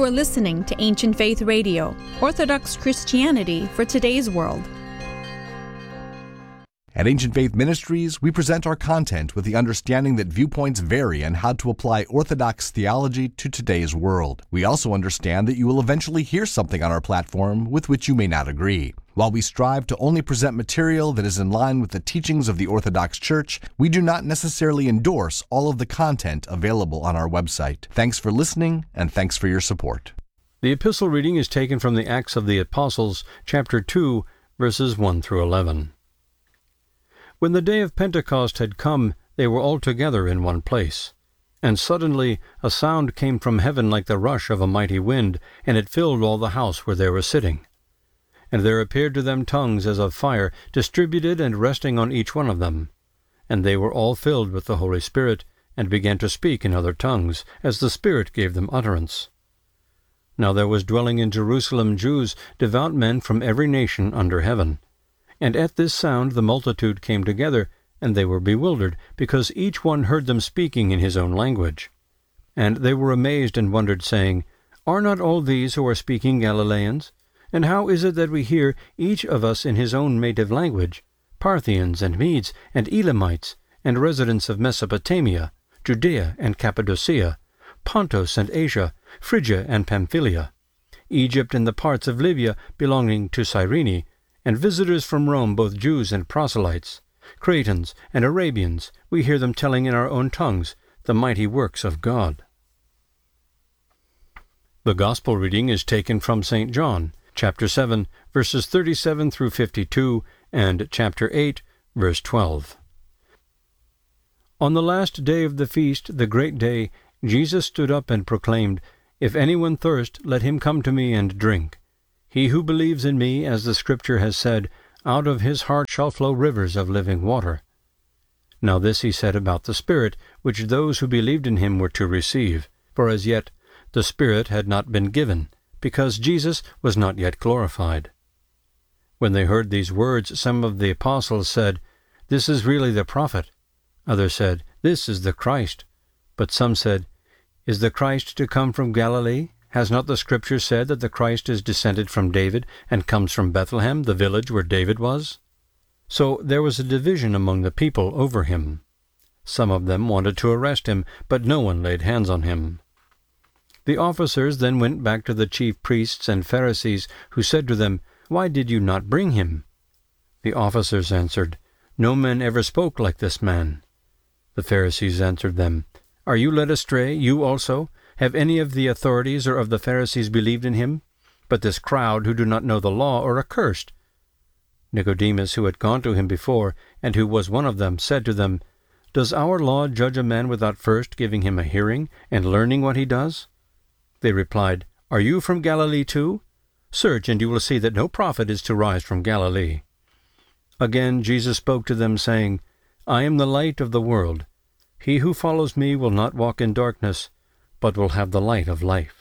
are listening to Ancient Faith Radio, Orthodox Christianity for today's world. At Ancient Faith Ministries, we present our content with the understanding that viewpoints vary and how to apply Orthodox theology to today's world. We also understand that you will eventually hear something on our platform with which you may not agree. While we strive to only present material that is in line with the teachings of the Orthodox Church, we do not necessarily endorse all of the content available on our website. Thanks for listening, and thanks for your support. The epistle reading is taken from the Acts of the Apostles, chapter 2, verses 1 through 11. When the day of Pentecost had come, they were all together in one place. And suddenly a sound came from heaven like the rush of a mighty wind, and it filled all the house where they were sitting. And there appeared to them tongues as of fire, distributed and resting on each one of them. And they were all filled with the Holy Spirit, and began to speak in other tongues, as the Spirit gave them utterance. Now there was dwelling in Jerusalem Jews, devout men from every nation under heaven. And at this sound the multitude came together, and they were bewildered, because each one heard them speaking in his own language. And they were amazed and wondered, saying, Are not all these who are speaking Galileans? And how is it that we hear, each of us in his own native language, Parthians and Medes and Elamites, and residents of Mesopotamia, Judea and Cappadocia, Pontus and Asia, Phrygia and Pamphylia, Egypt and the parts of Libya belonging to Cyrene, and visitors from Rome, both Jews and proselytes, Cretans and Arabians, we hear them telling in our own tongues the mighty works of God. The Gospel reading is taken from St. John, chapter 7, verses 37 through 52, and chapter 8, verse 12. On the last day of the feast, the great day, Jesus stood up and proclaimed, If anyone thirst, let him come to me and drink. He who believes in me, as the Scripture has said, out of his heart shall flow rivers of living water. Now this he said about the Spirit, which those who believed in him were to receive, for as yet the Spirit had not been given, because Jesus was not yet glorified. When they heard these words, some of the apostles said, This is really the prophet. Others said, This is the Christ. But some said, Is the Christ to come from Galilee? Has not the Scripture said that the Christ is descended from David, and comes from Bethlehem, the village where David was? So there was a division among the people over him. Some of them wanted to arrest him, but no one laid hands on him. The officers then went back to the chief priests and Pharisees, who said to them, Why did you not bring him? The officers answered, No man ever spoke like this man. The Pharisees answered them, Are you led astray, you also? Have any of the authorities or of the Pharisees believed in him? But this crowd who do not know the law are accursed. Nicodemus, who had gone to him before, and who was one of them, said to them, Does our law judge a man without first giving him a hearing, and learning what he does? They replied, Are you from Galilee too? Search, and you will see that no prophet is to rise from Galilee. Again Jesus spoke to them, saying, I am the light of the world. He who follows me will not walk in darkness, but will have the light of life.